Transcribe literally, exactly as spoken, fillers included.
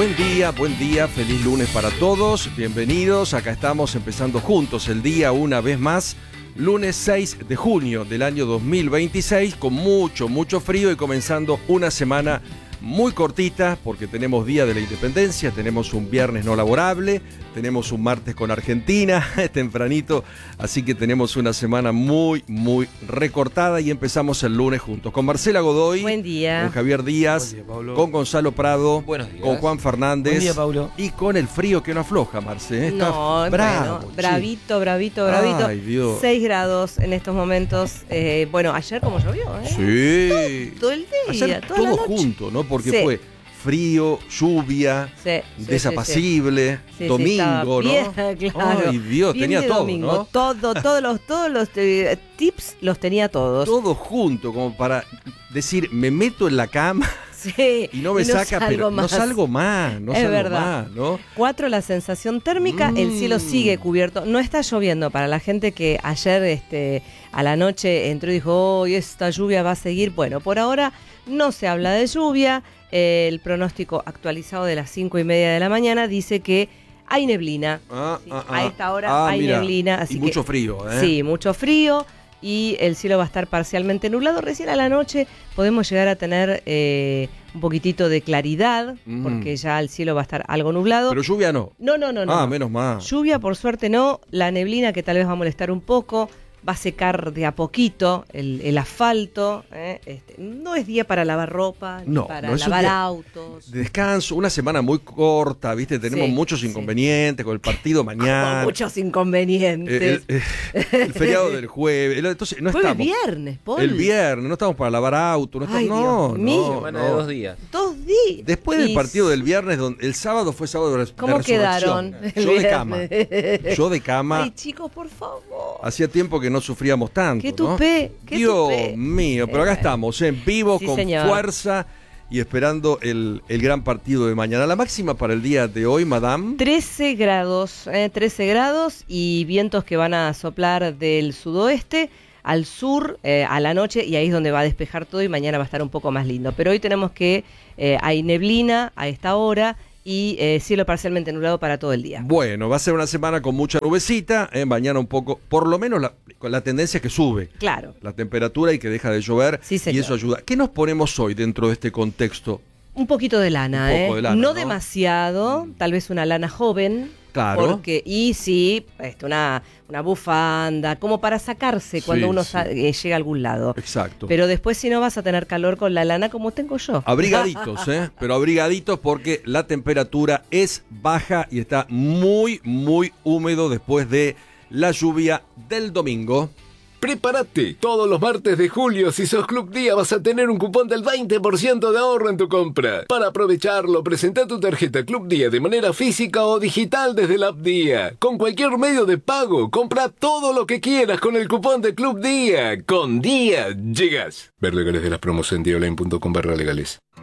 Buen día, buen día, feliz lunes para todos, bienvenidos, acá estamos empezando juntos el día una vez más, lunes seis de junio del año dos mil veintiséis, con mucho, mucho frío y comenzando una semana muy cortita porque tenemos Día de la Independencia, tenemos un viernes no laborable, tenemos un martes con Argentina, tempranito, así que tenemos una semana muy, muy recortada y empezamos el lunes juntos con Marcela Godoy, buen día, con Javier Díaz, Buen día, con Gonzalo Prado, buenos días, con Juan Fernández, buen día, Paulo, y con el frío que no afloja, Marce, ¿eh? Está no, bravo, bueno, bravito, bravito, bravito, Ay, Dios. seis grados en estos momentos, eh, bueno, ayer como llovió, ¿eh? Sí. Todo el día, Ayer toda la todo noche. junto, ¿no? Porque Sí. fue frío, lluvia, Sí, sí, desapacible, sí, sí. Sí, domingo, sí, ¿no? estaba bien, claro. Ay, Dios, Bien tenía de todo, domingo, ¿no? Todo, todos los, todos los eh, tips los tenía todos. Todo junto, como para decir, me meto en la cama Sí, y no me y no saca, salgo pero más. no salgo más, no Es salgo verdad. más, ¿no? Cuatro la sensación térmica, Mm. el cielo sigue cubierto, no está lloviendo. Para la gente que ayer este, a la noche entró y dijo, oh, esta lluvia va a seguir, bueno, por ahora no se habla de lluvia. El pronóstico actualizado de las cinco y media de la mañana dice que hay neblina. Ah, Sí, ah, a ah. esta hora Ah, hay mira, neblina. Así y que, mucho frío, ¿eh? Sí, mucho frío y el cielo va a estar parcialmente nublado. Recién a la noche podemos llegar a tener eh, un poquitito de claridad, Mm. porque ya el cielo va a estar algo nublado. Pero lluvia no. No, no, no, no. Ah, no. menos mal. Lluvia, por suerte, no. La neblina, que tal vez va a molestar un poco, va a secar de a poquito el, el asfalto. ¿eh? Este, no es día para lavar ropa, ni No, para no es un lavar día autos. de descanso, una semana muy corta, ¿viste? Tenemos Sí, muchos sí. inconvenientes con el partido mañana. Con muchos inconvenientes. Eh, el, eh, el feriado del jueves. el- Entonces, no Jueves, estamos. viernes, Paul. El viernes, no estamos para lavar auto, no Ay, estamos. No, Dios no, mío. semana no. de dos días. Dos días. Después del Y- partido del viernes, donde el sábado fue sábado de, res- de ¿Cómo resurrección. quedaron? el Yo de cama. viernes? Yo de cama. Ay, chicos, por favor. Hacía tiempo que no sufríamos tanto. Qué ¿no? tupé, qué Dios tupé. mío, pero acá Eh, estamos, en vivo, sí, con señor. fuerza y esperando el, el gran partido de mañana. La máxima para el día de hoy, madame. trece grados, eh, trece grados y vientos que van a soplar del sudoeste al sur eh, a la noche, y ahí es donde va a despejar todo y mañana va a estar un poco más lindo. Pero hoy tenemos que eh, hay neblina a esta hora y eh, cielo parcialmente nublado para todo el día. Bueno, va a ser una semana con mucha nubecita, eh, mañana un poco, por lo menos la, con la tendencia es que sube Claro, la temperatura y que deja de llover, Sí, y señor. eso ayuda. ¿Qué nos ponemos hoy dentro de este contexto? un poquito de lana, Un poco ¿eh? de lana, no, ¿no? demasiado, tal vez una lana joven. Claro. Porque, y sí, este, una, una bufanda, como para sacarse cuando Sí, uno sí. sa- eh, llega a algún lado. Exacto. Pero después si no vas a tener calor con la lana como tengo yo. Abrigaditos, ¿eh? Pero abrigaditos porque la temperatura es baja y está muy, muy húmedo después de la lluvia del domingo. Prepárate. Todos los martes de julio, si sos Club Día, vas a tener un cupón del veinte por ciento de ahorro en tu compra. Para aprovecharlo, presenta tu tarjeta Club Día de manera física o digital desde la app Día. Con cualquier medio de pago, compra todo lo que quieras con el cupón de Club Día. Con Día, llegas. Ver legales de las promos en día online punto com barra legales.